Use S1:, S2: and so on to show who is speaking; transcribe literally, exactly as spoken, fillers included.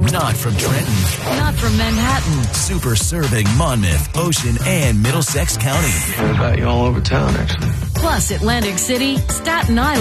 S1: not from Trenton,
S2: not from Manhattan.
S1: super serving Monmouth, Ocean, and Middlesex County.
S3: Heard about you all over town, actually.
S2: Plus Atlantic City, Staten Island.